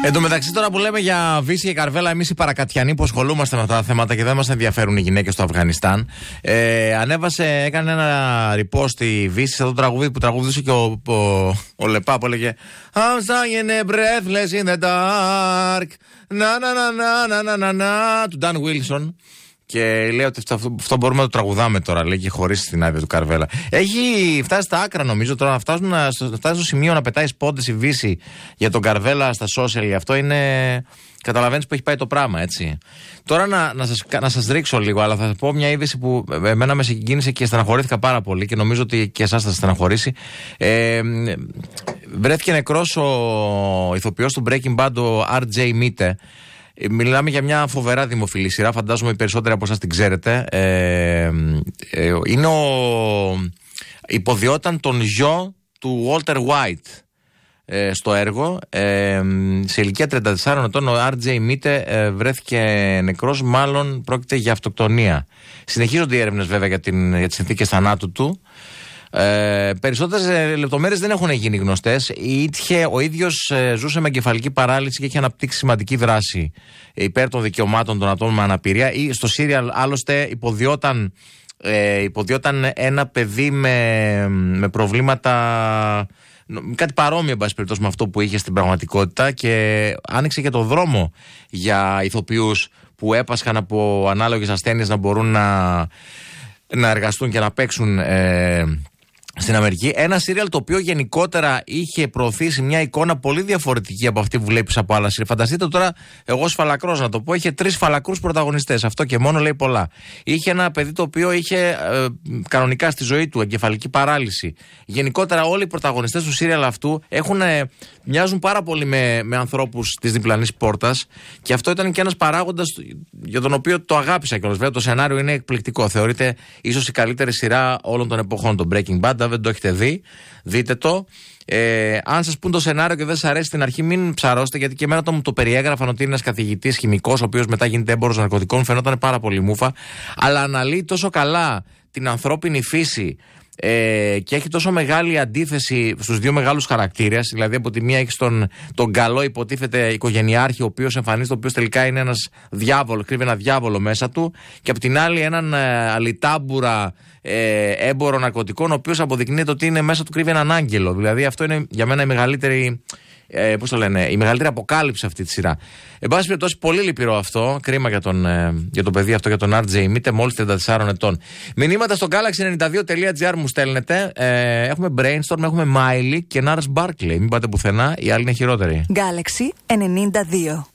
Εν τω μεταξύ, τώρα που λέμε για Βύση και Καρβέλα, εμείς οι παρακατιανοί που ασχολούμαστε με αυτά τα θέματα και δεν μας ενδιαφέρουν οι γυναίκες στο Αφγανιστάν, έκανε ένα repost η Βύση σε αυτό το τραγούδι που τραγουδούσε και ο Λεπά που έλεγε I'm saying breathless in the dark. Να του Dan Wilson. Και λέει ότι αυτό μπορούμε να το τραγουδάμε τώρα, λέει, και χωρίς την άδεια του Καρβέλα. Έχει φτάσει στα άκρα, νομίζω, τώρα να φτάσει στο σημείο να πετάει σπόντες η Βύση για τον Καρβέλα στα social. Αυτό είναι. Καταλαβαίνεις που έχει πάει το πράγμα, έτσι. Τώρα να σας ρίξω λίγο, αλλά θα σας πω μια είδηση που εμένα με συγκίνησε και στεναχωρήθηκα πάρα πολύ και νομίζω ότι και εσάς θα σας στεναχωρήσει. Βρέθηκε νεκρός ο ηθοποιός του Breaking Bad, ο R.J. Mitte. Μιλάμε για μια φοβερά δημοφιλή σειρά, φαντάζομαι οι περισσότεροι από εσάς την ξέρετε. Είναι υποδιόταν τον γιο του Walter White στο έργο. Σε ηλικία 34 ετών ο R.J. Mitte βρέθηκε νεκρός, μάλλον πρόκειται για αυτοκτονία. Συνεχίζονται οι έρευνες βέβαια για τις συνθήκες θανάτου του. Περισσότερες λεπτομέρειες δεν έχουν γίνει γνωστές. Ο ίδιος ζούσε με εγκεφαλική παράλυση και είχε αναπτύξει σημαντική δράση υπέρ των δικαιωμάτων των ατόμων με αναπηρία. Στο Serial άλλωστε υποδιόταν ένα παιδί με προβλήματα, κάτι παρόμοιο εν πάση περιπτώσει με αυτό που είχε στην πραγματικότητα, και άνοιξε και το δρόμο για ηθοποιούς που έπασχαν από ανάλογες ασθένειες να μπορούν να εργαστούν και να παίξουν στην Αμερική. Ένα σύριαλ το οποίο γενικότερα είχε προωθήσει μια εικόνα πολύ διαφορετική από αυτή που βλέπεις από άλλα σύριαλ. Φανταστείτε τώρα, εγώ σφαλακρός να το πω, είχε 3 φαλακρούς πρωταγωνιστές. Αυτό και μόνο λέει πολλά. Είχε ένα παιδί το οποίο είχε κανονικά στη ζωή του εγκεφαλική παράλυση. Γενικότερα όλοι οι πρωταγωνιστές του σύριαλ αυτού μοιάζουν πάρα πολύ με ανθρώπους της διπλανής πόρτας, και αυτό ήταν και ένας παράγοντας για τον οποίο το αγάπησα κιόλας. Βέβαια το σενάριο είναι εκπληκτικό. Θεωρείται ίσως η καλύτερη σειρά όλων των εποχών, το Breaking Bad. Δεν το έχετε δει, δείτε το. Αν σας πούν το σενάριο και δεν σας αρέσει στην αρχή, μην ψαρώσετε, γιατί και εμένα όταν μου το περιέγραφαν ότι είναι ένας καθηγητής χημικός, ο οποίος μετά γίνεται έμπορος ναρκωτικών, φαινόταν πάρα πολύ μούφα. Αλλά αναλύει τόσο καλά την ανθρώπινη φύση και έχει τόσο μεγάλη αντίθεση στους δύο μεγάλους χαρακτήρες. Δηλαδή, από τη μία έχει τον καλό, υποτίθεται οικογενειάρχη, ο οποίος εμφανίζεται, ο οποίος τελικά είναι ένας διάβολο, κρύβει ένα διάβολο μέσα του, και από την άλλη έναν αλιτάμπουρα έμπορο ναρκωτικών, ο οποίος αποδεικνύεται ότι είναι μέσα του κρύβει έναν άγγελο. Δηλαδή, αυτό είναι για μένα η μεγαλύτερη. Η μεγαλύτερη αποκάλυψη αυτή τη σειρά. Εν πάση περιπτώσει, πολύ λυπηρό αυτό. Κρίμα για το παιδί αυτό, για τον R.J. Mitte, μόλις 34 ετών. Μηνύματα στο galaxy92.gr μου στέλνετε. Έχουμε Brainstorm, έχουμε Miley και Nars Barkley. Μην πάτε πουθενά, η άλλη είναι χειρότερη. Galaxy 92.